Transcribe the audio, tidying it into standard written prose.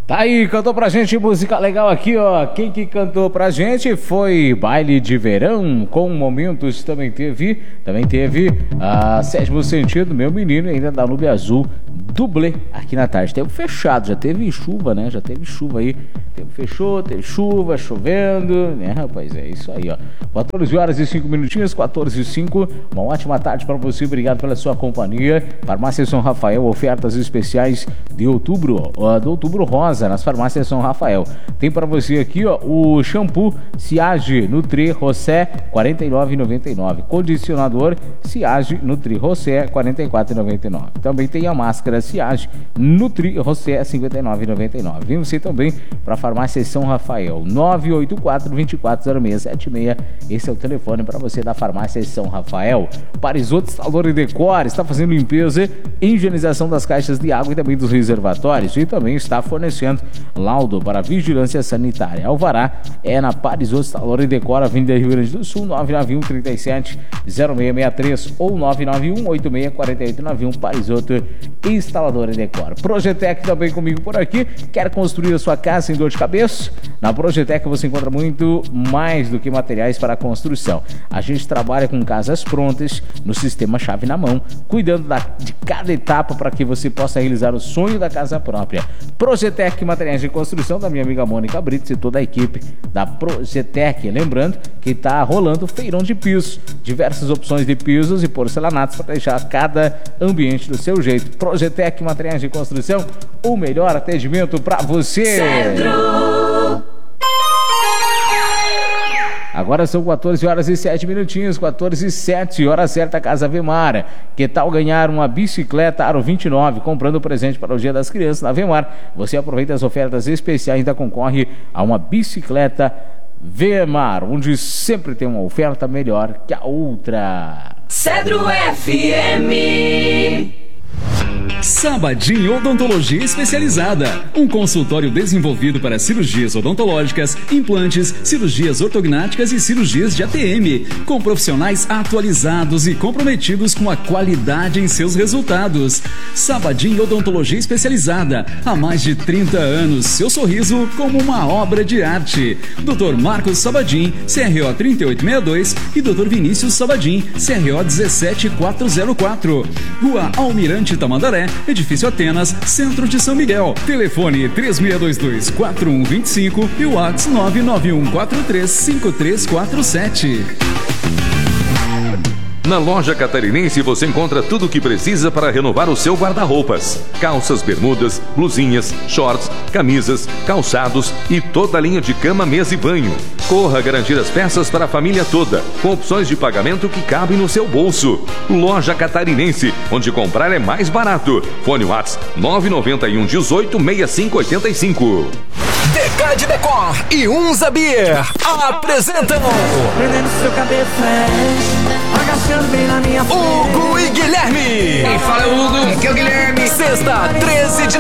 Tá aí, cantou pra gente música legal aqui, ó. Quem que cantou pra gente foi Baile de Verão com Momentos. Também teve Sétimo Sentido, Meu Menino, e ainda da Nube Azul, dublê aqui na tarde. Tempo fechado, já teve chuva, né? Já teve chuva aí. Tempo fechou, teve chuva, chovendo, né, rapaz? É isso aí, ó. 14 horas e 5 minutinhos, 14 e 5. Uma ótima tarde pra você, obrigado pela sua companhia. Farmácia São Rafael, ofertas especiais de outubro, do Outubro Rosa, nas farmácias São Rafael. Tem para você aqui, ó, o shampoo Siage Nutri Rossé, R$ 49,99. Condicionador Siage Nutri Rossé, R$ 44,99. Também tem a máscara Siage Nutri Rossé, R$ 59,99. Vem você também para a farmácia São Rafael, 984-240676. Esse é o telefone para você da farmácia São Rafael. Parisoto Instalador e Decor está fazendo limpeza e higienização das caixas de água e também dos reservatórios, e também está fornecendo laudo para vigilância sanitária. Alvará é na Parisoto Instalador e Decor, Avenida Rio Grande do Sul, 991-37-0663 ou 991-864891. Parisoto Instalador e Decor. Projetec também comigo por aqui. Quer construir a sua casa sem dor de cabeça? Na Projetec você encontra muito mais do que materiais para a construção. A gente trabalha com casas prontas no sistema chave na mão, cuidando de cada etapa para que você possa realizar o sonho da casa própria. Projetec Materiais de Construção, da minha amiga Mônica Brits e toda a equipe da Projetec. Lembrando que está rolando feirão de pisos, diversas opções de pisos e porcelanatos para deixar cada ambiente do seu jeito. Projetec Materiais de Construção, o melhor atendimento para você. Centro. Agora são 14 horas e 7 minutinhos, 14 e 7, hora certa, Casa Vemar. Que tal ganhar uma bicicleta Aro 29, comprando presente para o Dia das Crianças na Vemar? Você aproveita as ofertas especiais e ainda concorre a uma bicicleta Vemar, onde sempre tem uma oferta melhor que a outra. Cedro FM. Sabadinho Odontologia Especializada, um consultório desenvolvido para cirurgias odontológicas, implantes, cirurgias ortognáticas e cirurgias de ATM, com profissionais atualizados e comprometidos com a qualidade em seus resultados. Sabadinho Odontologia Especializada, há mais de 30 anos, seu sorriso como uma obra de arte. Dr. Marcos Sabadim, CRO 3862 e Dr. Vinícius Sabadim, CRO 17404. Rua Almirante Tamandaré, Edifício Atenas, Centro de São Miguel. Telefone 3622-4125 e o WhatsApp 991435347. Na Loja Catarinense você encontra tudo o que precisa para renovar o seu guarda-roupas. Calças, bermudas, blusinhas, shorts, camisas, calçados e toda a linha de cama, mesa e banho. Corra garantir as peças para a família toda, com opções de pagamento que cabem no seu bolso. Loja Catarinense, onde comprar é mais barato. Fone WhatsApp 991 18 6585. Decade Decor e Unza Beer apresentam Prendendo seu cabeça, agachando bem na minha frente. Hugo e Guilherme. Quem fala é o Hugo, aqui é o Guilherme. Sexta, 13 de